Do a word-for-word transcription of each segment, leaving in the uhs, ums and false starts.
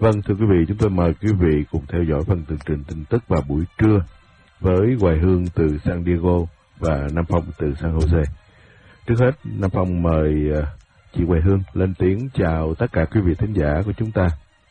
Vâng, thưa quý vị, chúng tôi mời quý vị cùng theo dõi phần tường trình tin tức vào buổi trưa với Hoài Hương từ San Diego và Nam Phong từ San Jose. Trước hết, Nam Phong mời uh, chị Hoài Hương lên tiếng chào tất cả quý vị thính giả của chúng ta.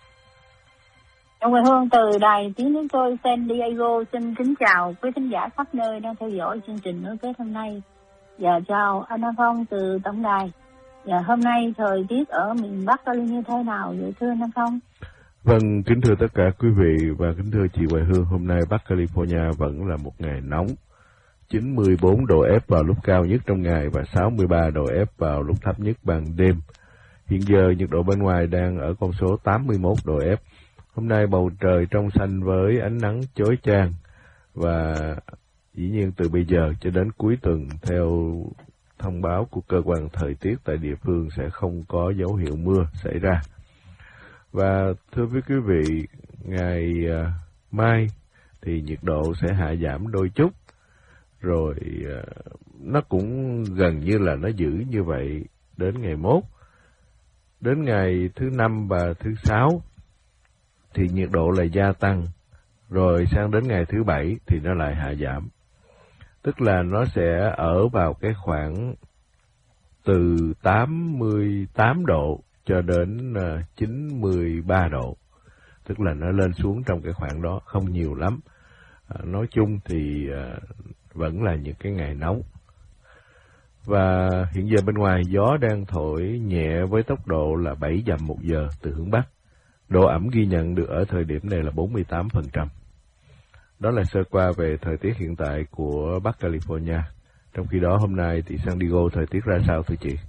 Hoài Hương từ đài tiếng chúng tôi San Diego xin kính chào quý thính giả khắp nơi đang theo dõi chương trình nối kết hôm nay. Và chào anh Nam Phong từ tổng đài. Và hôm nay thời tiết ở miền Bắc Cali như thế nào vậy thưa Nam Phong? Vâng, kính thưa tất cả quý vị và kính thưa chị Hoài Hương, hôm nay Bắc California vẫn là một ngày nóng. chín mươi bốn độ F vào lúc cao nhất trong ngày và sáu mươi ba độ F vào lúc thấp nhất ban đêm. Hiện giờ nhiệt độ bên ngoài đang ở con số tám mươi mốt độ F. Hôm nay bầu trời trong xanh với ánh nắng chói chang và dĩ nhiên từ bây giờ cho đến cuối tuần theo thông báo của cơ quan thời tiết tại địa phương sẽ không có dấu hiệu mưa xảy ra. Và thưa với quý vị, ngày uh, mai thì nhiệt độ sẽ hạ giảm đôi chút, rồi uh, nó cũng gần như là nó giữ như vậy đến ngày mốt. Đến ngày thứ năm và thứ sáu thì nhiệt độ lại gia tăng, rồi sang đến ngày thứ bảy thì nó lại hạ giảm. Tức là nó sẽ ở vào cái khoảng từ tám mươi tám độ cho đến uh, chín mươi ba độ. Tức là nó lên xuống trong cái khoảng đó không nhiều lắm. À, nói chung thì uh, vẫn là những cái ngày nóng. Và hiện giờ bên ngoài gió đang thổi nhẹ với tốc độ là bảy dặm một giờ từ hướng Bắc. Độ ẩm ghi nhận được ở thời điểm này là bốn mươi tám phần trăm. Đó là sơ qua về thời tiết hiện tại của Bắc California. Trong khi đó hôm nay thì San Diego thời tiết ra sao thưa chị?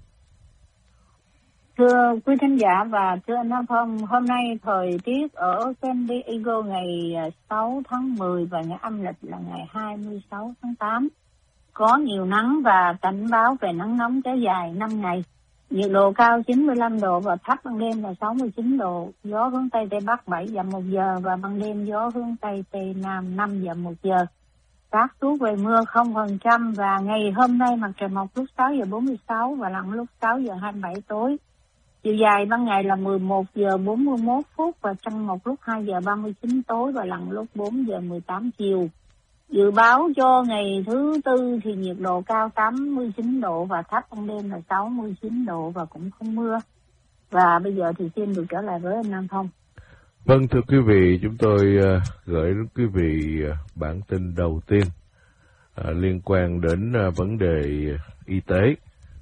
Thưa quý thính giả và thưa anh Nam Phong, hôm nay thời tiết ở San Diego ngày sáu tháng mười và ngày âm lịch là ngày hai mươi sáu tháng tám. Có nhiều nắng và cảnh báo về nắng nóng kéo dài năm ngày. Nhiệt độ cao chín mươi lăm độ và thấp ban đêm là sáu mươi chín độ. Gió hướng Tây Tây Bắc bảy dặm một giờ và ban đêm gió hướng Tây Tây Nam năm dặm một giờ. Xác suất về mưa không phần trăm và ngày hôm nay mặt trời mọc lúc sáu giờ bốn mươi sáu và lặn lúc sáu giờ hai mươi bảy tối. Chiều dài ban ngày là mười một giờ bốn mươi mốt phút và trăng mọc lúc hai giờ ba mươi chín tối và lặn lúc bốn giờ mười tám chiều. Dự báo cho ngày thứ tư thì nhiệt độ cao tám mươi chín độ và thấp ban đêm là sáu mươi chín độ và cũng không mưa. Và bây giờ thì xin được trở lại với anh Nam Phong. Vâng, thưa quý vị, chúng tôi uh, gửi đến quý vị uh, bản tin đầu tiên uh, liên quan đến uh, vấn đề y tế.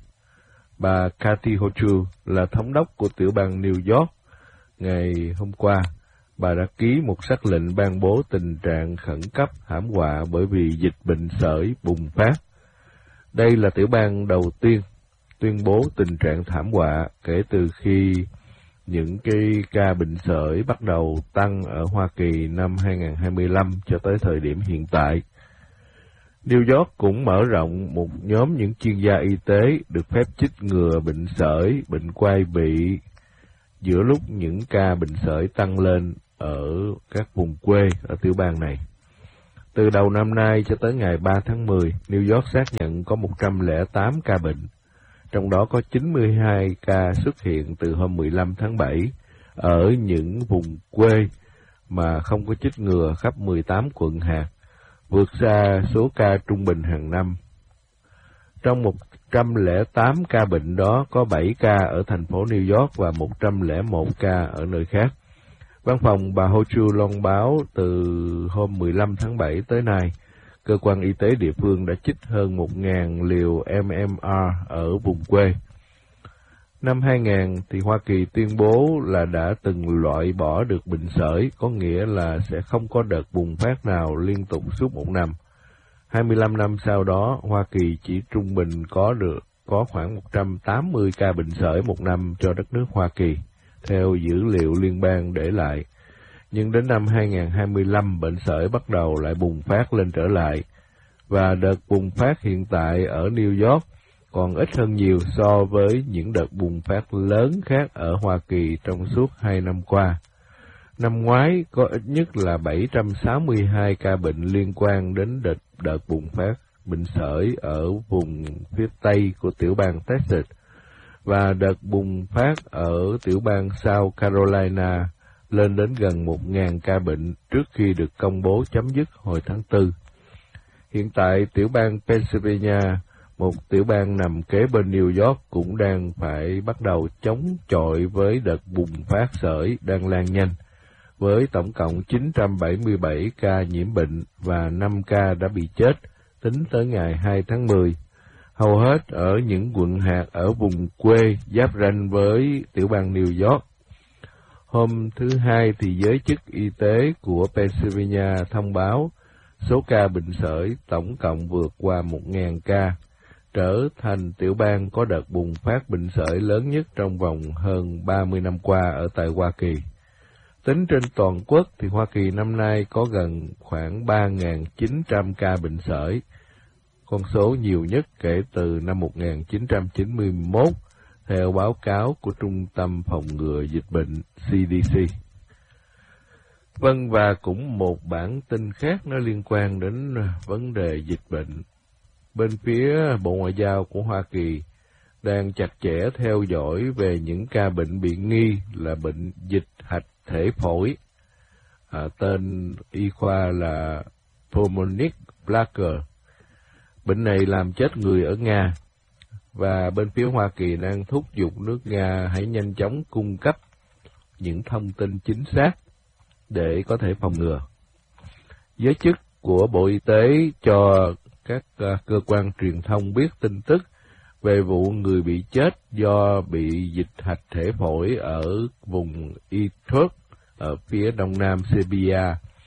Bà Kathy Hochul là thống đốc của tiểu bang New York. Ngày hôm qua, bà đã ký một sắc lệnh ban bố tình trạng khẩn cấp thảm họa bởi vì dịch bệnh sởi bùng phát. Đây là tiểu bang đầu tiên tuyên bố tình trạng thảm họa kể từ khi những cái ca bệnh sởi bắt đầu tăng ở Hoa Kỳ năm hai nghìn không trăm hai mươi lăm cho tới thời điểm hiện tại. New York cũng mở rộng một nhóm những chuyên gia y tế được phép chích ngừa bệnh sởi, bệnh quai bị giữa lúc những ca bệnh sởi tăng lên ở các vùng quê ở tiểu bang này. Từ đầu năm nay cho tới ngày ba tháng mười, New York xác nhận có một trăm lẻ tám ca bệnh, trong đó có chín mươi hai ca xuất hiện từ hôm mười lăm tháng bảy ở những vùng quê mà không có chích ngừa khắp mười tám quận hạt, vượt xa số ca trung bình hàng năm. Trong một trăm lẻ tám ca bệnh đó có bảy ca ở thành phố New York và một trăm lẻ một ca ở nơi khác. Văn phòng bà Hochul loan báo từ hôm mười lăm tháng bảy tới nay, cơ quan y tế địa phương đã chích hơn một nghìn liều em em rờ ở vùng quê. Năm hai nghìn thì Hoa Kỳ tuyên bố là đã từng loại bỏ được bệnh sởi, có nghĩa là sẽ không có đợt bùng phát nào liên tục suốt một năm. hai mươi lăm năm sau đó, Hoa Kỳ chỉ trung bình có được có khoảng một trăm tám mươi ca bệnh sởi một năm cho đất nước Hoa Kỳ, theo dữ liệu liên bang để lại. Nhưng đến năm hai nghìn không trăm hai mươi lăm, bệnh sởi bắt đầu lại bùng phát lên trở lại, và đợt bùng phát hiện tại ở New York còn ít hơn nhiều so với những đợt bùng phát lớn khác ở Hoa Kỳ trong suốt hai năm qua. Năm ngoái có ít nhất là bảy trăm sáu mươi hai ca bệnh liên quan đến đợt, đợt bùng phát bệnh sởi ở vùng phía Tây của tiểu bang Texas, và đợt bùng phát ở tiểu bang South Carolina lên đến gần một nghìn ca bệnh trước khi được công bố chấm dứt hồi tháng tư. Hiện tại, tiểu bang Pennsylvania, một tiểu bang nằm kế bên New York, cũng đang phải bắt đầu chống chọi với đợt bùng phát sởi đang lan nhanh, với tổng cộng chín trăm bảy mươi bảy ca nhiễm bệnh và năm ca đã bị chết tính tới ngày hai tháng mười, hầu hết ở những quận hạt ở vùng quê giáp ranh với tiểu bang New York. Hôm thứ Hai thì giới chức y tế của Pennsylvania thông báo số ca bệnh sởi tổng cộng vượt qua một nghìn ca, trở thành tiểu bang có đợt bùng phát bệnh sởi lớn nhất trong vòng hơn ba mươi năm qua ở tại Hoa Kỳ. Tính trên toàn quốc thì Hoa Kỳ năm nay có gần khoảng ba nghìn chín trăm ca bệnh sởi, con số nhiều nhất kể từ năm một nghìn chín trăm chín mươi mốt, theo báo cáo của Trung tâm Phòng ngừa Dịch bệnh C D C. Vâng, và cũng một bản tin khác nó liên quan đến vấn đề dịch bệnh. Bên phía Bộ Ngoại giao của Hoa Kỳ đang chặt chẽ theo dõi về những ca bệnh bị nghi là bệnh dịch hạch thể phổi, à, tên y khoa là pulmonic plaque. Bệnh này làm chết người ở Nga, và bên phía Hoa Kỳ đang thúc giục nước Nga hãy nhanh chóng cung cấp những thông tin chính xác để có thể phòng ngừa. Giới chức của Bộ Y tế cho các uh, cơ quan truyền thông biết tin tức về vụ người bị chết do bị dịch hạch thể phổi ở vùng Irkutsk ở phía đông nam Serbia,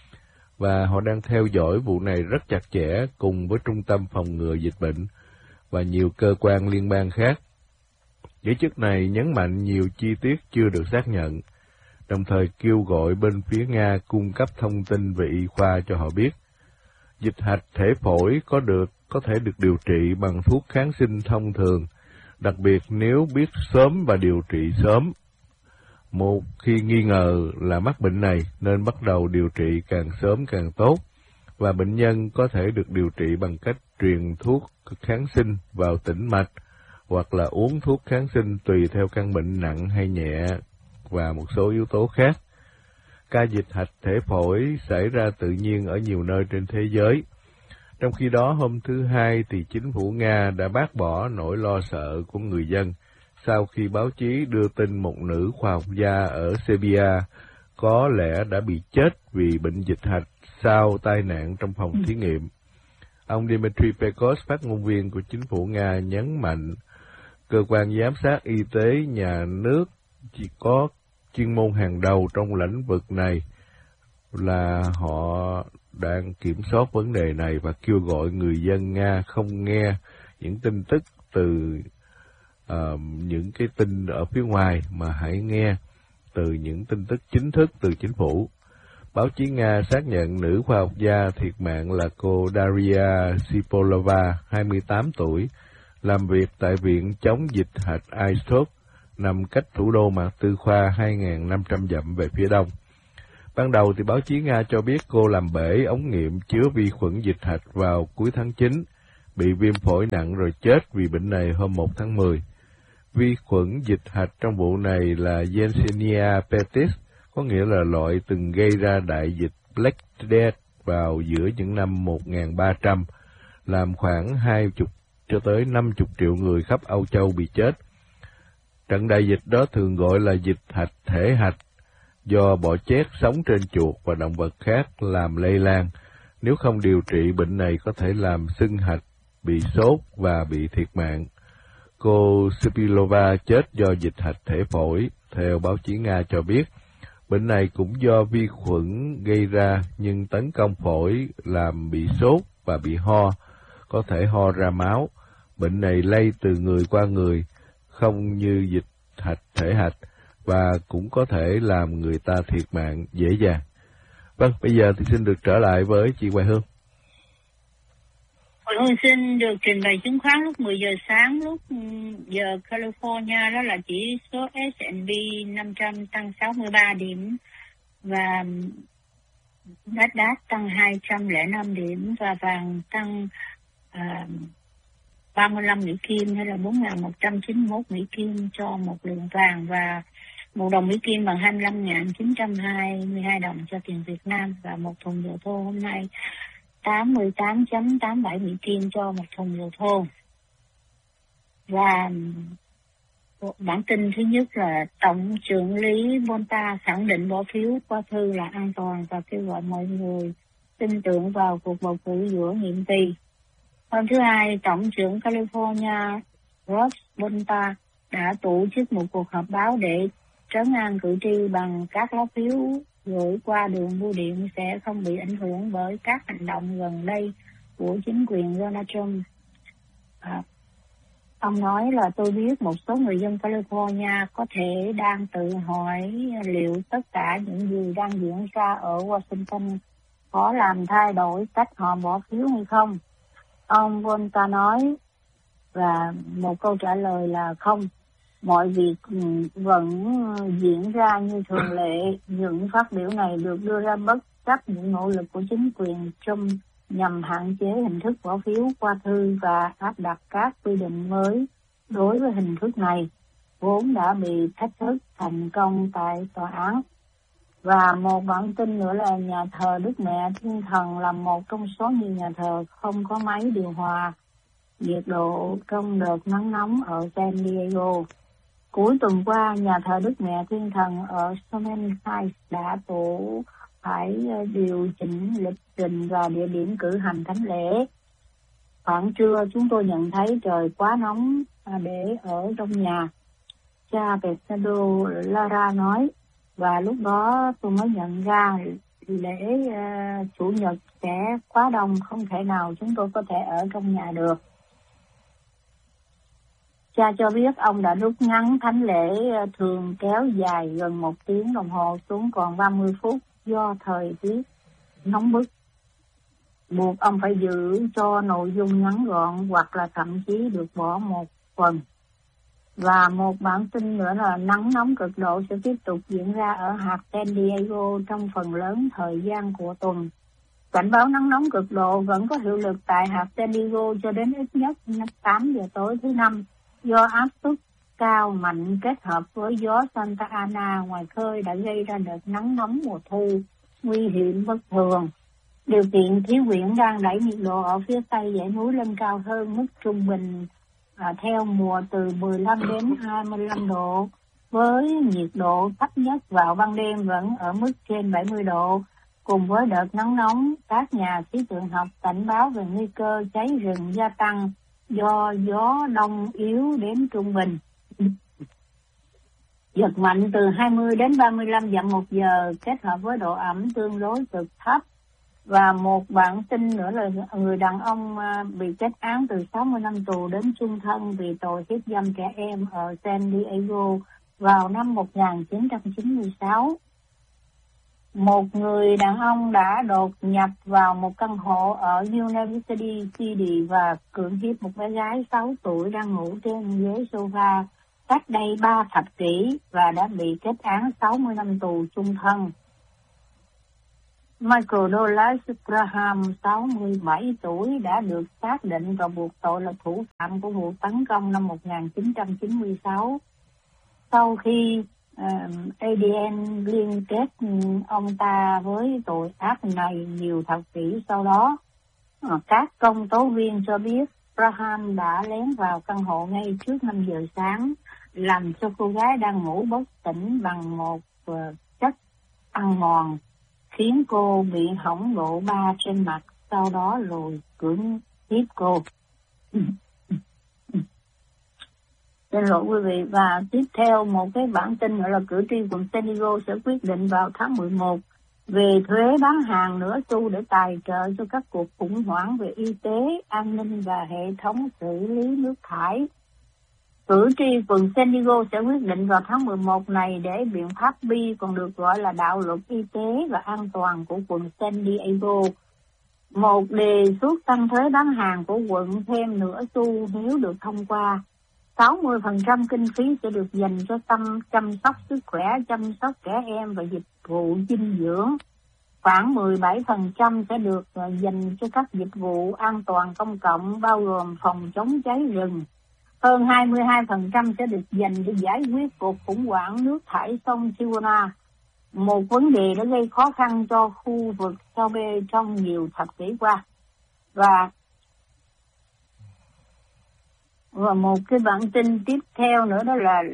và họ đang theo dõi vụ này rất chặt chẽ cùng với Trung tâm Phòng ngừa Dịch bệnh và nhiều cơ quan liên bang khác. Giới chức này nhấn mạnh nhiều chi tiết chưa được xác nhận, đồng thời kêu gọi bên phía Nga cung cấp thông tin về y khoa cho họ biết. Dịch hạch thể phổi có được có thể được điều trị bằng thuốc kháng sinh thông thường, đặc biệt nếu biết sớm và điều trị sớm. Một khi nghi ngờ là mắc bệnh này nên bắt đầu điều trị càng sớm càng tốt, và bệnh nhân có thể được điều trị bằng cách truyền thuốc kháng sinh vào tĩnh mạch hoặc là uống thuốc kháng sinh tùy theo căn bệnh nặng hay nhẹ và một số yếu tố khác. Ca dịch hạch thể phổi xảy ra tự nhiên ở nhiều nơi trên thế giới. Trong khi đó, hôm thứ Hai thì chính phủ Nga đã bác bỏ nỗi lo sợ của người dân sau khi báo chí đưa tin một nữ khoa học gia ở Serbia có lẽ đã bị chết vì bệnh dịch hạch sau tai nạn trong phòng thí nghiệm. Ông Dmitry Peskov, phát ngôn viên của chính phủ Nga, nhấn mạnh cơ quan giám sát y tế nhà nước chỉ có chuyên môn hàng đầu trong lĩnh vực này là họ đang kiểm soát vấn đề này, và kêu gọi người dân Nga không nghe những tin tức từ uh, những cái tin ở phía ngoài, mà hãy nghe từ những tin tức chính thức từ chính phủ. Báo chí Nga xác nhận nữ khoa học gia thiệt mạng là cô Daria Sipolova, hai mươi tám tuổi, làm việc tại Viện chống dịch hạch Irkutsk, nằm cách thủ đô Mạc Tư Khoa hai nghìn năm trăm dặm về phía đông. Ban đầu thì báo chí Nga cho biết cô làm bể ống nghiệm chứa vi khuẩn dịch hạch vào cuối tháng chín, bị viêm phổi nặng rồi chết vì bệnh này hôm một tháng mười. Vi khuẩn dịch hạch trong vụ này là Yersinia pestis, có nghĩa là loại từng gây ra đại dịch Black Death vào giữa những năm một nghìn ba trăm, làm khoảng hai mươi cho tới năm mươi triệu người khắp Âu Châu bị chết. Trận đại dịch đó thường gọi là dịch hạch thể hạch, do bọ chét sống trên chuột và động vật khác làm lây lan. Nếu không điều trị, bệnh này có thể làm sưng hạch, bị sốt và bị thiệt mạng. Cô Sipilova chết do dịch hạch thể phổi, theo báo chí Nga cho biết. Bệnh này cũng do vi khuẩn gây ra, nhưng tấn công phổi làm bị sốt và bị ho, có thể ho ra máu. Bệnh này lây từ người qua người, không như dịch hạch thể hạch, và cũng có thể làm người ta thiệt mạng dễ dàng. Vâng, bây giờ thì xin được trở lại với chị Hoài Hương. Hoài Hương xin được trình bày chứng khoán lúc mười giờ sáng, lúc giờ California, đó là chỉ số S and P năm trăm tăng sáu mươi ba điểm, và Nasdaq tăng hai trăm lẻ năm điểm, và vàng tăng uh, ba mươi lăm Mỹ Kim, hay là bốn nghìn một trăm chín mươi mốt Mỹ Kim cho một lượng vàng, và một đồng Mỹ Kim bằng hai mươi lăm nghìn chín trăm hai mươi hai đồng cho tiền Việt Nam, và một thùng dầu thô hôm nay tám mươi tám phẩy tám bảy Mỹ Kim cho một thùng dầu thô. Và bản tin thứ nhất là Tổng trưởng lý Volta khẳng định bỏ phiếu qua thư là an toàn và kêu gọi mọi người tin tưởng vào cuộc bầu cử giữa nhiệm kỳ. Hôm thứ Hai, Tổng trưởng California Ross Volta đã tổ chức một cuộc họp báo để trấn an cử tri bằng các lá phiếu gửi qua đường bưu điện sẽ không bị ảnh hưởng bởi các hành động gần đây của chính quyền Donald Trump. À, ông nói là tôi biết một số người dân California có thể đang tự hỏi liệu tất cả những gì đang diễn ra ở Washington có làm thay đổi cách họ bỏ phiếu hay không. Ông Volta nói, và một câu trả lời là không. Mọi việc vẫn diễn ra như thường lệ. Những phát biểu này được đưa ra bất chấp những nỗ lực của chính quyền Trump nhằm hạn chế hình thức bỏ phiếu qua thư và áp đặt các quy định mới đối với hình thức này, vốn đã bị thách thức thành công tại tòa án. Và một bản tin nữa là nhà thờ Đức Mẹ Thiên Thần là một trong số nhiều nhà thờ không có máy điều hòa nhiệt độ trong đợt nắng nóng ở San Diego. Cuối tuần qua, nhà thờ Đức Mẹ Thiên Thần ở Sherman Heights đã tổ phải điều chỉnh lịch trình và địa điểm cử hành thánh lễ. Khoảng trưa, chúng tôi nhận thấy trời quá nóng để ở trong nhà, cha Pedro Lara nói, và lúc đó tôi mới nhận ra lễ uh, Chủ nhật sẽ quá đông, không thể nào chúng tôi có thể ở trong nhà được. Cha cho biết ông đã rút ngắn thánh lễ thường kéo dài gần một tiếng đồng hồ xuống còn ba mươi phút do thời tiết nóng bức, buộc ông phải giữ cho nội dung ngắn gọn hoặc là thậm chí được bỏ một phần. Và một bản tin nữa là nắng nóng cực độ sẽ tiếp tục diễn ra ở hạt San Diego trong phần lớn thời gian của tuần. Cảnh báo nắng nóng cực độ vẫn có hiệu lực tại hạt San Diego cho đến ít nhất tám giờ tối thứ Năm, do áp suất cao mạnh kết hợp với gió Santa Ana ngoài khơi đã gây ra đợt nắng nóng mùa thu nguy hiểm bất thường. Điều kiện khí quyển đang đẩy nhiệt độ ở phía tây dãy núi lên cao hơn mức trung bình à, theo mùa từ mười lăm đến hai mươi lăm độ, với nhiệt độ thấp nhất vào ban đêm vẫn ở mức trên bảy mươi độ. Cùng với đợt nắng nóng, các nhà khí tượng học cảnh báo về nguy cơ cháy rừng gia tăng do gió đông yếu đến trung bình. Giật mạnh từ hai mươi đến ba mươi lăm dặm một giờ kết hợp với độ ẩm tương đối cực thấp. Và một bản tin nữa là người đàn ông bị kết án từ sáu mươi năm tù đến chung thân vì tội hiếp dâm trẻ em ở San Diego vào năm một nghìn chín trăm chín mươi sáu. Một người đàn ông đã đột nhập vào một căn hộ ở University City và cưỡng hiếp một bé gái sáu tuổi đang ngủ trên ghế sofa cách đây ba thập kỷ và đã bị kết án sáu mươi năm tù chung thân. Michael Douglas Graham, sáu mươi bảy tuổi, đã được xác định và buộc tội là thủ phạm của vụ tấn công năm một nghìn chín trăm chín mươi sáu. Sau khi uh, a đê en liên kết ông ta với tội ác này nhiều thập kỷ sau đó, uh, các công tố viên cho biết Graham đã lén vào căn hộ ngay trước năm giờ sáng, làm cho cô gái đang ngủ bất tỉnh bằng một uh, chất ăn mòn, khiến cô bị hỏng độ ba trên mặt, sau đó rồi cưỡng hiếp cô. Xin lỗi quý vị. Và tiếp theo một cái bản tin nữa là cử tri quận San Diego sẽ quyết định vào tháng mười một về thuế bán hàng nửa xu để tài trợ cho các cuộc khủng hoảng về y tế, an ninh và hệ thống xử lý nước thải. Cử tri quận San Diego sẽ quyết định vào tháng mười một này để biện pháp B, còn được gọi là đạo luật y tế và an toàn của quận San Diego. Một đề xuất tăng thuế bán hàng của quận thêm nửa xu nếu được thông qua. sáu mươi phần trăm kinh phí sẽ được dành cho tâm chăm sóc sức khỏe, chăm sóc trẻ em và dịch vụ dinh dưỡng. Khoảng mười bảy phần trăm sẽ được dành cho các dịch vụ an toàn công cộng, bao gồm phòng chống cháy rừng, hơn hai mươi hai phần trăm sẽ được dành để giải quyết cuộc khủng hoảng nước thải sông Siwana, một vấn đề đã gây khó khăn cho khu vực Kobe trong nhiều thập kỷ qua. Và và một cái bản tin tiếp theo nữa đó là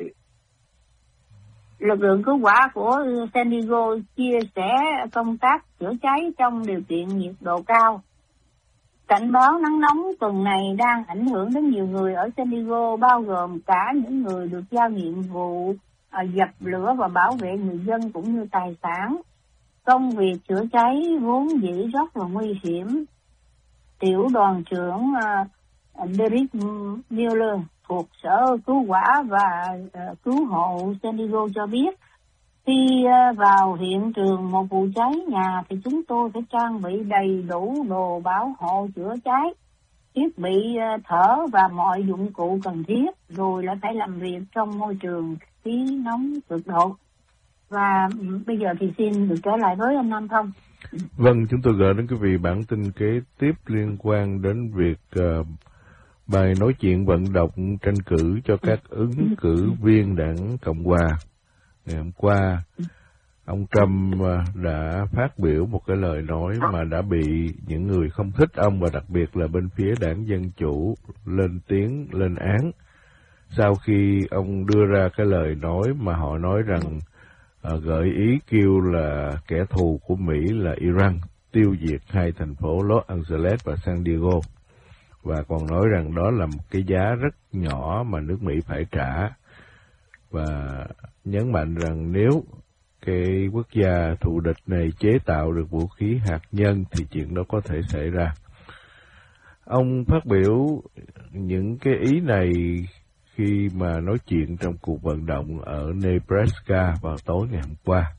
lực lượng cứu hỏa của San Diego chia sẻ công tác chữa cháy trong điều kiện nhiệt độ cao. Cảnh báo nắng nóng tuần này đang ảnh hưởng đến nhiều người ở San Diego, bao gồm cả những người được giao nhiệm vụ à, dập lửa và bảo vệ người dân cũng như tài sản. Công việc chữa cháy vốn dĩ rất là nguy hiểm. Tiểu đoàn trưởng à, Derek Mueller thuộc Sở Cứu hỏa và uh, Cứu hộ San Diego cho biết, khi uh, vào hiện trường một vụ cháy nhà thì chúng tôi phải trang bị đầy đủ đồ bảo hộ chữa cháy, thiết bị uh, thở và mọi dụng cụ cần thiết, rồi lại phải làm việc trong môi trường khí nóng cực độ. Và um, bây giờ thì xin được trở lại với anh Nam Thông. Vâng, chúng tôi gửi đến quý vị bản tin kế tiếp liên quan đến việc uh, bài nói chuyện vận động tranh cử cho các ứng cử viên đảng Cộng hòa. Ngày hôm qua, ông Trump đã phát biểu một cái lời nói mà đã bị những người không thích ông và đặc biệt là bên phía đảng Dân Chủ lên tiếng, lên án. Sau khi ông đưa ra cái lời nói mà họ nói rằng uh, gợi ý kêu là kẻ thù của Mỹ là Iran tiêu diệt hai thành phố Los Angeles và San Diego. Và còn nói rằng đó là một cái giá rất nhỏ mà nước Mỹ phải trả. Và nhấn mạnh rằng nếu cái quốc gia thù địch này chế tạo được vũ khí hạt nhân thì chuyện đó có thể xảy ra. Ông phát biểu những cái ý này khi mà nói chuyện trong cuộc vận động ở Nebraska vào tối ngày hôm qua.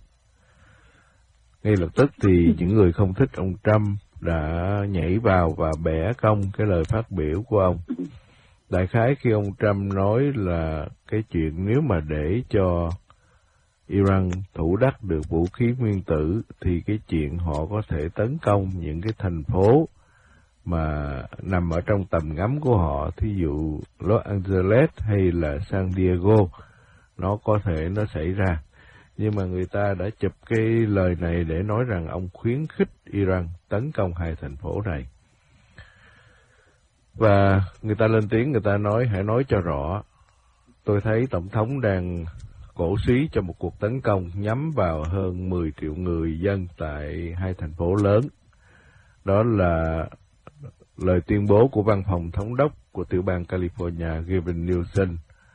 Ngay lập tức thì những người không thích ông Trump đã nhảy vào và bẻ cong cái lời phát biểu của ông. Đại khái khi ông Trump nói là cái chuyện nếu mà để cho Iran thủ đắc được vũ khí nguyên tử thì cái chuyện họ có thể tấn công những cái thành phố mà nằm ở trong tầm ngắm của họ, thí dụ Los Angeles hay là San Diego, nó có thể nó xảy ra. Nhưng mà người ta đã chụp cái lời này để nói rằng ông khuyến khích Iran tấn công hai thành phố này. Và người ta lên tiếng, người ta nói, hãy nói cho rõ. Tôi thấy Tổng thống đang cổ suý cho một cuộc tấn công nhắm vào hơn mười triệu người dân tại hai thành phố lớn. Đó là lời tuyên bố của văn phòng thống đốc của tiểu bang California Gavin Newsom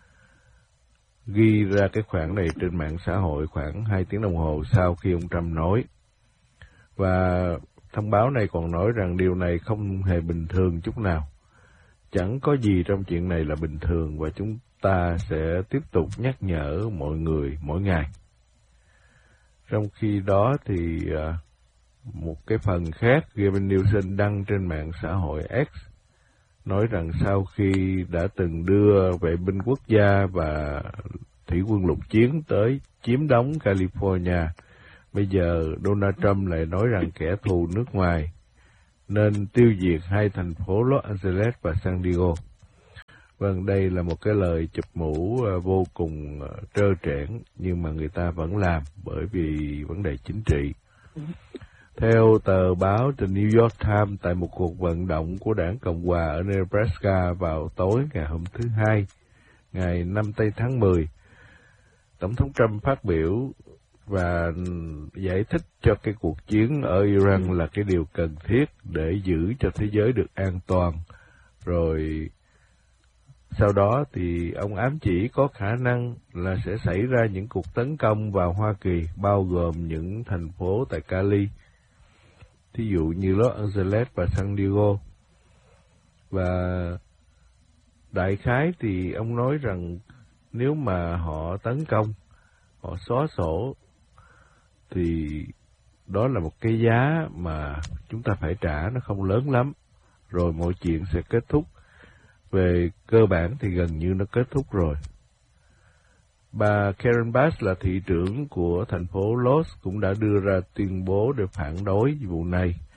ghi ra cái khoản này trên mạng xã hội khoảng hai tiếng đồng hồ sau khi ông Trump nói. Và thông báo này còn nói rằng điều này không hề bình thường chút nào. Chẳng có gì trong chuyện này là bình thường và chúng ta sẽ tiếp tục nhắc nhở mọi người mỗi ngày. Trong khi đó thì một cái phần khác, Gavin Newsom đăng trên mạng xã hội X nói rằng sau khi đã từng đưa vệ binh quốc gia và thủy quân lục chiến tới chiếm đóng California, bây giờ Donald Trump lại nói rằng kẻ thù nước ngoài nên tiêu diệt hai thành phố Los Angeles và San Diego. Vâng, đây là một cái lời chụp mũ vô cùng trơ trẽn, nhưng mà người ta vẫn làm bởi vì vấn đề chính trị. Theo tờ báo The New York Times, tại một cuộc vận động của đảng Cộng hòa ở Nebraska vào tối ngày hôm thứ Hai, ngày năm tây tháng mười, Tổng thống Trump phát biểu và giải thích cho cái cuộc chiến ở Iran là cái điều cần thiết để giữ cho thế giới được an toàn. Rồi sau đó thì ông ám chỉ có khả năng là sẽ xảy ra những cuộc tấn công vào Hoa Kỳ, bao gồm những thành phố tại Cali, thí dụ như Los Angeles và San Diego. Và đại khái thì ông nói rằng nếu mà họ tấn công, họ xóa sổ, thì đó là một cái giá mà chúng ta phải trả, nó không lớn lắm. Rồi mọi chuyện sẽ kết thúc. Về cơ bản thì gần như nó kết thúc rồi. Bà Karen Bass là thị trưởng của thành phố Los cũng đã đưa ra tuyên bố để phản đối vụ này.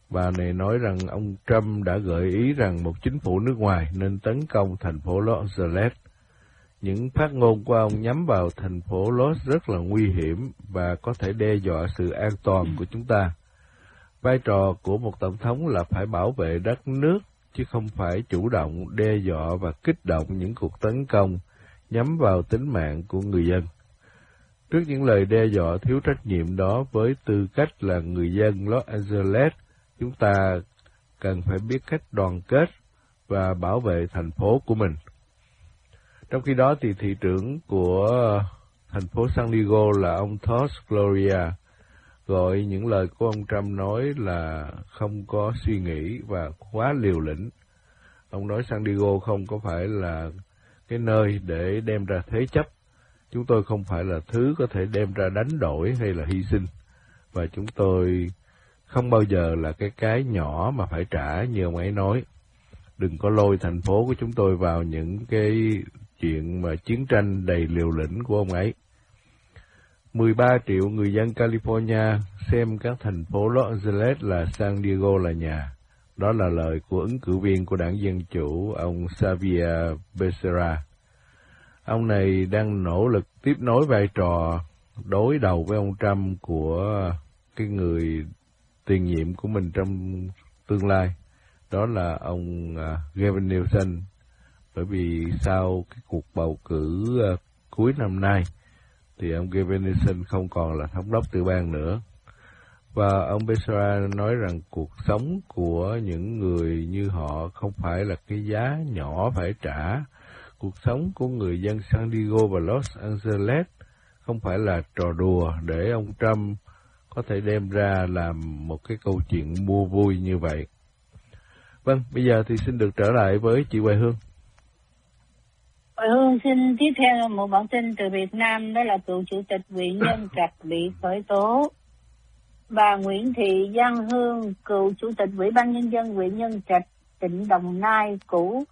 Bà này nói rằng ông Trump đã gợi ý rằng một chính phủ nước ngoài nên tấn công thành phố Los Angeles. Những phát ngôn của ông nhắm vào thành phố Los rất là nguy hiểm và có thể đe dọa sự an toàn của chúng ta. Vai trò của một tổng thống là phải bảo vệ đất nước, chứ không phải chủ động đe dọa và kích động những cuộc tấn công nhắm vào tính mạng của người dân. Trước những lời đe dọa thiếu trách nhiệm đó, với tư cách là người dân Los Angeles, chúng ta cần phải biết cách đoàn kết và bảo vệ thành phố của mình. Trong khi đó thì thị trưởng của thành phố San Diego là ông Todd Gloria gọi những lời của ông Trump nói là không có suy nghĩ và quá liều lĩnh. Ông nói San Diego không có phải là cái nơi để đem ra thế chấp. Chúng tôi không phải là thứ có thể đem ra đánh đổi hay là hy sinh. Và chúng tôi không bao giờ là cái cái nhỏ mà phải trả như ông ấy nói. Đừng có lôi thành phố của chúng tôi vào những cái chuyện mà chiến tranh đầy liều lĩnh của ông ấy. mười ba triệu người dân California xem các thành phố Los Angeles là San Diego là nhà. Đó là lời của ứng cử viên của đảng Dân Chủ, ông Xavier Becerra. Ông này đang nỗ lực tiếp nối vai trò đối đầu với ông Trump của cái người tiền nhiệm của mình trong tương lai. Đó là ông Gavin Newsom. Bởi vì sau cái cuộc bầu cử cuối năm nay, thì ông Gavin Newsom không còn là thống đốc tiểu bang nữa. Và ông Becerra nói rằng cuộc sống của những người như họ không phải là cái giá nhỏ phải trả. Cuộc sống của người dân San Diego và Los Angeles không phải là trò đùa để ông Trump có thể đem ra làm một cái câu chuyện mua vui như vậy. Vâng, bây giờ thì xin được trở lại với chị Hoài Hương. Hoài Hương xin tiếp theo một bản tin từ Việt Nam, đó là cựu chủ tịch huyện Nhân Trạch bị khởi tố. Bà Nguyễn Thị Giang Hương, cựu chủ tịch Ủy ban Nhân dân huyện Nhân Trạch, tỉnh Đồng Nai cũ,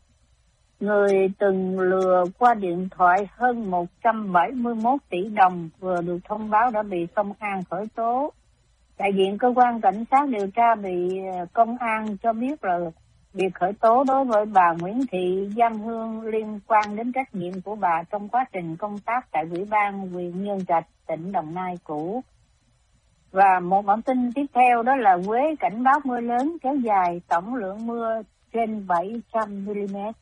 người từng lừa qua điện thoại hơn một trăm bảy mươi mốt tỷ đồng, vừa được thông báo đã bị công an khởi tố. Đại diện cơ quan cảnh sát điều tra bị công an cho biết là việc khởi tố đối với bà Nguyễn Thị Giang Hương liên quan đến trách nhiệm của bà trong quá trình công tác tại Ủy ban huyện Nhân Trạch, tỉnh Đồng Nai cũ. Và một bản tin tiếp theo đó là Huế cảnh báo mưa lớn kéo dài, tổng lượng mưa trên bảy trăm mi-li-mét.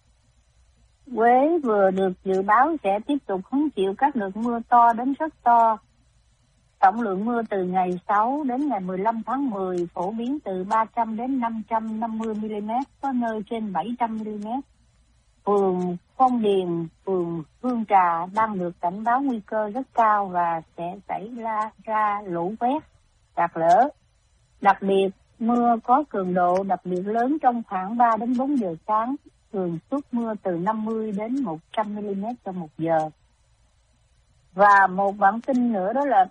Huế vừa được dự báo sẽ tiếp tục hứng chịu các đợt mưa to đến rất to. Tổng lượng mưa từ ngày sáu đến ngày mười lăm tháng mười phổ biến từ ba trăm đến năm trăm năm mươi mi-li-mét, có nơi trên bảy trăm mi-li-mét. Phường Phong Điền, phường Hương Trà đang được cảnh báo nguy cơ rất cao và sẽ xảy ra, ra lũ quét, sạt lở. Đặc biệt, mưa có cường độ đặc biệt lớn trong khoảng ba đến bốn giờ sáng, thường suất mưa từ năm mươi đến một trăm mi-li-mét trong một giờ. Và một bản tin nữa đó là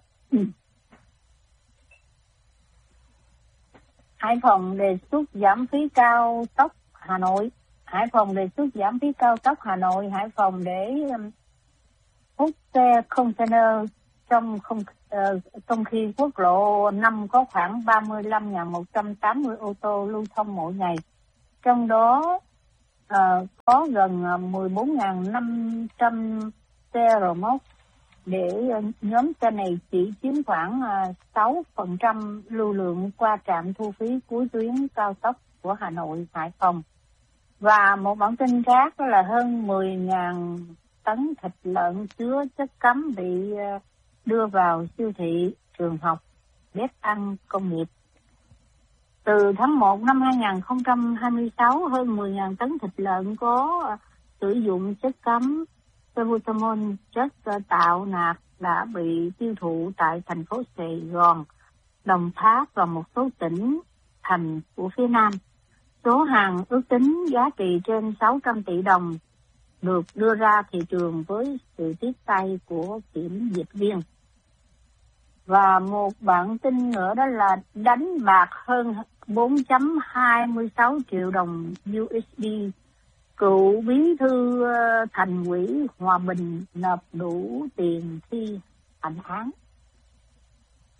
Hải Phòng đề xuất giảm phí cao tốc Hà Nội. Hải Phòng đề xuất giảm phí cao tốc Hà Nội Hải Phòng để hút xe container trong không uh, trong khi quốc lộ năm có khoảng ba mươi lăm nghìn một trăm tám mươi ô tô lưu thông mỗi ngày. Trong đó uh, có gần mười bốn nghìn năm trăm xe rơ móc, để nhóm xe này chỉ chiếm khoảng sáu phần trăm lưu lượng qua trạm thu phí cuối tuyến cao tốc của Hà Nội, Hải Phòng. Và một bản tin khác đó là hơn mười nghìn tấn thịt lợn chứa chất cấm bị đưa vào siêu thị, trường học, bếp ăn công nghiệp. Từ tháng một năm hai nghìn không trăm hai mươi sáu, hơn mười nghìn tấn thịt lợn có sử dụng chất cấm Salbutamol, chất tạo nạc, đã bị tiêu thụ tại thành phố Sài Gòn, Đồng Tháp và một số tỉnh thành của phía Nam. Số hàng ước tính giá trị trên sáu trăm tỷ đồng được đưa ra thị trường với sự tiếp tay của kiểm dịch viên. Và một bản tin nữa đó là đánh bạc hơn bốn phẩy hai mươi sáu triệu đồng u ét đê. Cựu bí thư thành ủy Hòa Bình nộp đủ tiền thi hành án.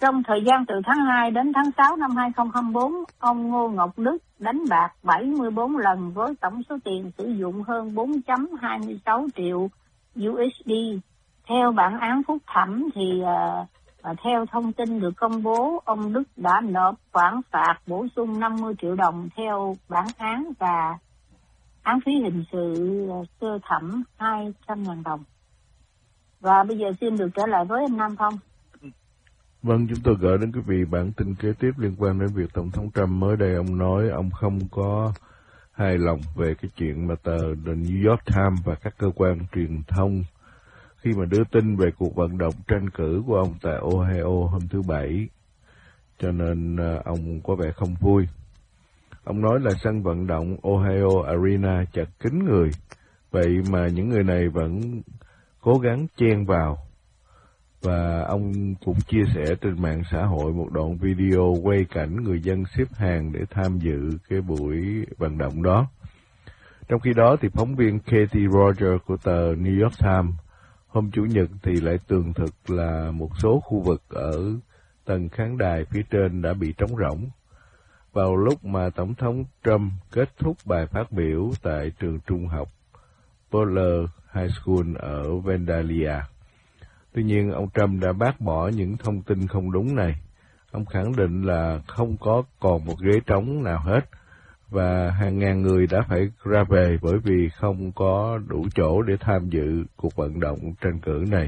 Trong thời gian từ tháng hai đến tháng sáu năm hai không hai tư, ông Ngô Ngọc Đức đánh bạc bảy mươi tư lần với tổng số tiền sử dụng hơn bốn phẩy hai mươi sáu triệu u ét đê. Theo bản án phúc thẩm thì uh, theo thông tin được công bố, ông Đức đã nộp khoản phạt bổ sung năm mươi triệu đồng theo bản án và án phí hình sự sơ thẩm hai trăm nghìn đồng. Và bây giờ xin được trở lại với anh Nam Phong. Vâng, chúng tôi gửi đến quý vị bản tin kế tiếp liên quan đến việc Tổng thống Trump mới đây ông nói ông không có hài lòng về cái chuyện mà tờ The New York Times và các cơ quan truyền thông khi mà đưa tin về cuộc vận động tranh cử của ông tại Ohio hôm thứ Bảy, cho nên ông có vẻ không vui. Ông nói là sân vận động Ohio Arena chật kín người, vậy mà những người này vẫn cố gắng chen vào. Và ông cũng chia sẻ trên mạng xã hội một đoạn video quay cảnh người dân xếp hàng để tham dự cái buổi vận động đó. Trong khi đó thì phóng viên Katie Rogers của tờ New York Times hôm Chủ nhật thì lại tường thực là một số khu vực ở tầng khán đài phía trên đã bị trống rỗng vào lúc mà Tổng thống Trump kết thúc bài phát biểu tại trường trung học Butler High School ở Vandalia. Tuy nhiên, ông Trump đã bác bỏ những thông tin không đúng này. Ông khẳng định là không có còn một ghế trống nào hết, và hàng ngàn người đã phải ra về bởi vì không có đủ chỗ để tham dự cuộc vận động tranh cử này.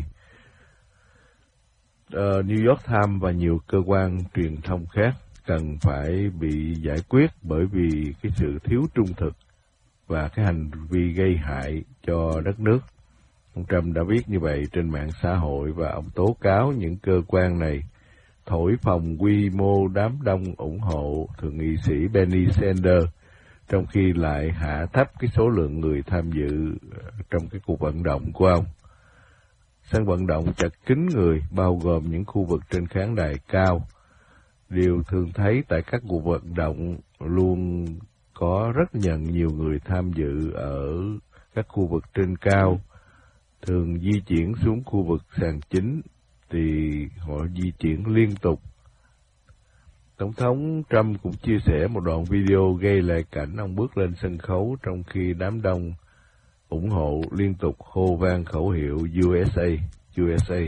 Uh, New York Times và nhiều cơ quan truyền thông khác cần phải bị giải quyết bởi vì cái sự thiếu trung thực và cái hành vi gây hại cho đất nước. Ông Trump đã viết như vậy trên mạng xã hội và ông tố cáo những cơ quan này thổi phồng quy mô đám đông ủng hộ thượng nghị sĩ Bernie Sanders, trong khi lại hạ thấp cái số lượng người tham dự trong cái cuộc vận động của ông. Sân vận động chật kín người, bao gồm những khu vực trên khán đài cao. Điều thường thấy tại các cuộc vận động luôn có rất nhận nhiều người tham dự ở các khu vực trên cao, thường di chuyển xuống khu vực sàn chính thì họ di chuyển liên tục. Tổng thống Trump cũng chia sẻ một đoạn video ghi lại cảnh ông bước lên sân khấu trong khi đám đông ủng hộ liên tục hô vang khẩu hiệu u ét a, u ét a.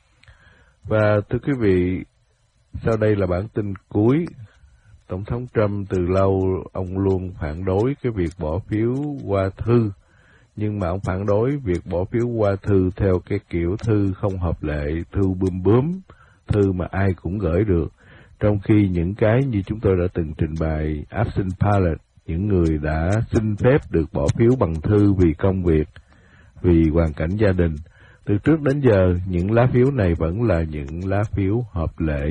Và thưa quý vị, sau đây là bản tin cuối. Tổng thống Trump từ lâu ông luôn phản đối cái việc bỏ phiếu qua thư, nhưng mà ông phản đối việc bỏ phiếu qua thư theo cái kiểu thư không hợp lệ, thư bươm bướm, thư mà ai cũng gửi được. Trong khi những cái như chúng tôi đã từng trình bày, absent ballot, những người đã xin phép được bỏ phiếu bằng thư vì công việc, vì hoàn cảnh gia đình, từ trước đến giờ những lá phiếu này vẫn là những lá phiếu hợp lệ.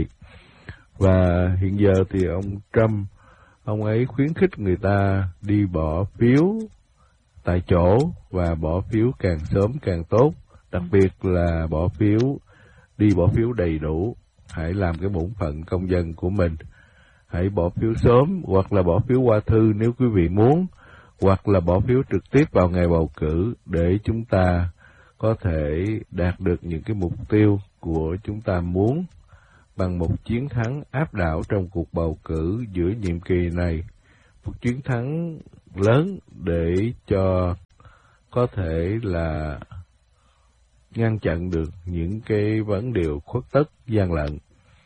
Và hiện giờ thì ông Trump, ông ấy khuyến khích người ta đi bỏ phiếu tại chỗ và bỏ phiếu càng sớm càng tốt, đặc biệt là bỏ phiếu, đi bỏ phiếu đầy đủ. Hãy làm cái bổn phận công dân của mình. Hãy bỏ phiếu sớm hoặc là bỏ phiếu qua thư nếu quý vị muốn, hoặc là bỏ phiếu trực tiếp vào ngày bầu cử để chúng ta có thể đạt được những cái mục tiêu của chúng ta muốn bằng một chiến thắng áp đảo trong cuộc bầu cử giữa nhiệm kỳ này. Một chiến thắng lớn để cho có thể là ngăn chặn được những cái vấn đề khuất tất, gian lận.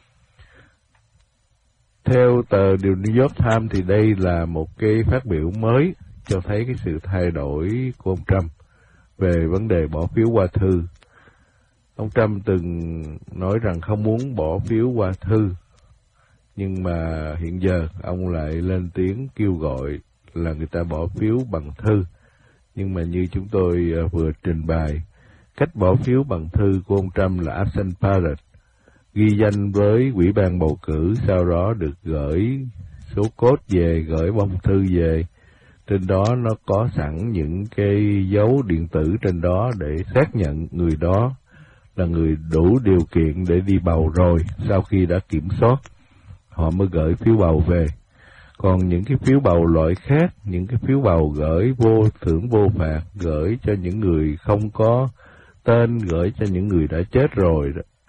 Theo tờ The New York Times thì đây là một cái phát biểu mới cho thấy cái sự thay đổi của ông Trump về vấn đề bỏ phiếu qua thư. Ông Trump từng nói rằng không muốn bỏ phiếu qua thư, nhưng mà hiện giờ ông lại lên tiếng kêu gọi là người ta bỏ phiếu bằng thư. Nhưng mà như chúng tôi vừa trình bày, cách bỏ phiếu bằng thư của ông Trump là absent ballot, ghi danh với ủy ban bầu cử, sau đó được gửi số code về, gửi bông thư về. Trên đó nó có sẵn những cái dấu điện tử trên đó để xác nhận người đó là người đủ điều kiện để đi bầu rồi. Sau khi đã kiểm soát, họ mới gửi phiếu bầu về. Còn những cái phiếu bầu loại khác, những cái phiếu bầu gửi vô thưởng vô phạt, gửi cho những người không có tên, gửi cho những người đã chết rồi đó,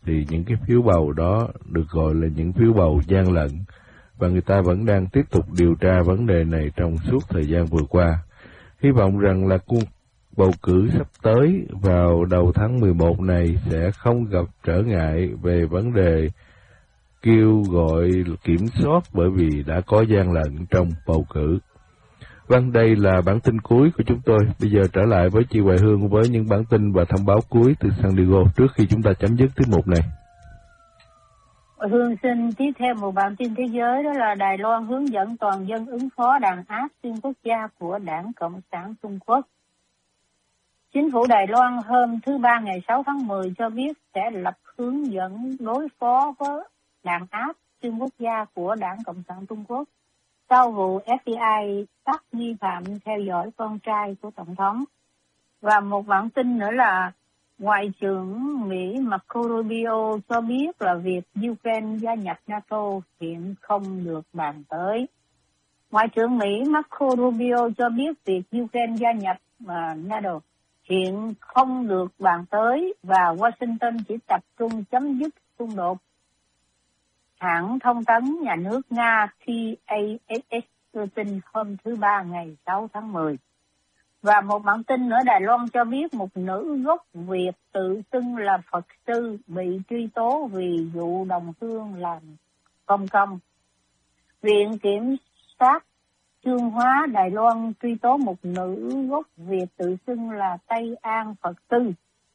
thì những cái phiếu bầu đó được gọi là những phiếu bầu gian lận, và người ta vẫn đang tiếp tục điều tra vấn đề này trong suốt thời gian vừa qua. Hy vọng rằng là cuộc bầu cử sắp tới vào đầu tháng mười một này sẽ không gặp trở ngại về vấn đề kêu gọi kiểm soát, bởi vì đã có gian lận trong bầu cử. Vâng, đây là bản tin cuối của chúng tôi. Bây giờ trở lại với chị Hoài Hương với những bản tin và thông báo cuối từ San Diego trước khi chúng ta chấm dứt tiết mục này. Hương xin tiếp theo một bản tin thế giới, đó là Đài Loan hướng dẫn toàn dân ứng phó đàn áp xuyên quốc gia của Đảng Cộng sản Trung Quốc. Chính phủ Đài Loan hôm thứ Ba ngày sáu tháng mười cho biết sẽ lập hướng dẫn đối phó với đàn áp xuyên quốc gia của Đảng Cộng sản Trung Quốc sau vụ ép bê i bắt nghi phạm theo dõi con trai của Tổng thống. Và một bản tin nữa là Ngoại trưởng Mỹ Marco Rubio cho biết là việc Ukraine gia nhập NATO hiện không được bàn tới. Ngoại trưởng Mỹ Marco Rubio cho biết việc Ukraine gia nhập uh, NATO hiện không được bàn tới và Washington chỉ tập trung chấm dứt xung đột. Hãng thông tấn nhà nước Nga T A S S đưa tin hôm thứ Ba ngày sáu tháng mười. Và một bản tin nữa, Đài Loan cho biết một nữ gốc Việt tự xưng là Phật sư bị truy tố vì vụ đồng hương làm công công. Viện Kiểm sát Chương Hóa Đài Loan truy tố một nữ gốc Việt tự xưng là Tây An Phật sư,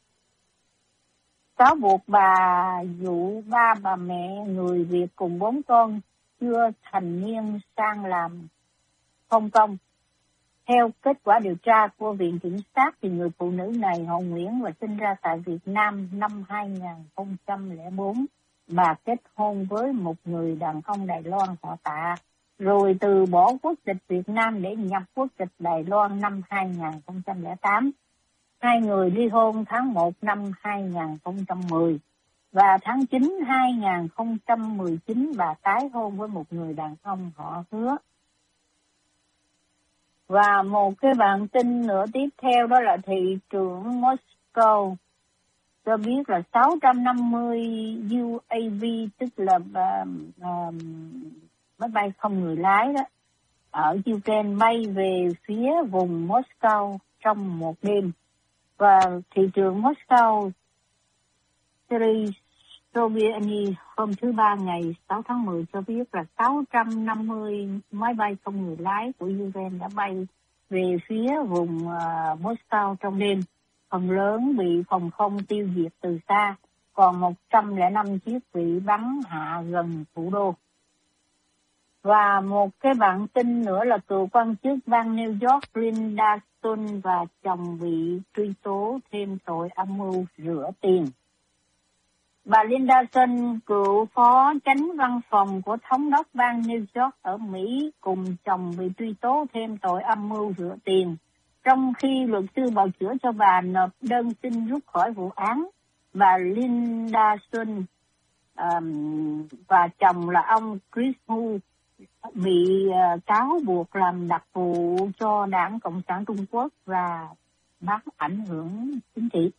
cáo buộc bà dụ ba bà mẹ người Việt cùng bốn con chưa thành niên sang làm công công. Theo kết quả điều tra của Viện Kiểm sát, thì người phụ nữ này họ Nguyễn và sinh ra tại Việt Nam năm hai không không bốn. Bà kết hôn với một người đàn ông Đài Loan họ Tạ, rồi từ bỏ quốc tịch Việt Nam để nhập quốc tịch Đài Loan năm hai không không tám. Hai người ly hôn tháng một năm hai không một không, và tháng chín hai không một chín bà tái hôn với một người đàn ông họ Hứa. Và một cái bản tin nữa tiếp theo, đó là thị trưởng Moscow cho biết là sáu trăm năm mươi u a vê, tức là uh, uh, máy bay không người lái đó, ở Ukraine bay về phía vùng Moscow trong một đêm. Và thị trưởng Moscow Sergei Sobyanin hôm thứ Ba ngày sáu tháng mười cho biết là sáu trăm năm mươi máy bay không người lái của Ukraine đã bay về phía vùng uh, Moscow trong đêm. Phần lớn bị phòng không tiêu diệt từ xa, còn một trăm lẻ năm chiếc bị bắn hạ gần thủ đô. Và một cái bản tin nữa là cựu quan chức bang New York Linda Stone và chồng bị truy tố thêm tội âm mưu rửa tiền. Bà Linda Stone, cựu phó chánh văn phòng của thống đốc bang New York ở Mỹ, cùng chồng bị truy tố thêm tội âm mưu rửa tiền. Trong khi luật sư bào chữa cho bà nộp đơn xin rút khỏi vụ án, bà Linda Stone um, và chồng là ông Chris Hu bị uh, cáo buộc làm đặc vụ cho Đảng Cộng sản Trung Quốc và bắt ảnh hưởng chính trị.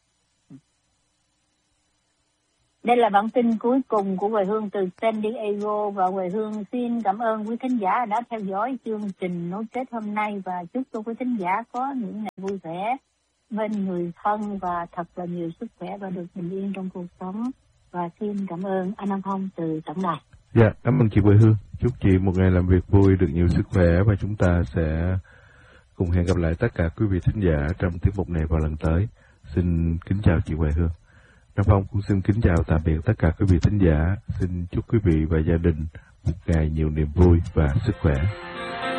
Đây là bản tin cuối cùng của Hoài Hương từ San Diego, và Hoài Hương xin cảm ơn quý thính giả đã theo dõi chương trình nối kết hôm nay, và chúc cho quý thính giả có những ngày vui vẻ bên người thân và thật là nhiều sức khỏe và được bình yên trong cuộc sống. Và xin cảm ơn anh Nam Phong từ tổng đài. Dạ, cảm ơn chị Hoài Hương. Chúc chị một ngày làm việc vui, được nhiều sức khỏe, và chúng ta sẽ cùng hẹn gặp lại tất cả quý vị thính giả trong tiết mục này vào lần tới. Xin kính chào chị Hoài Hương. Nam Phong cũng xin kính chào tạm biệt tất cả quý vị thính giả. Xin chúc quý vị và gia đình một ngày nhiều niềm vui và sức khỏe.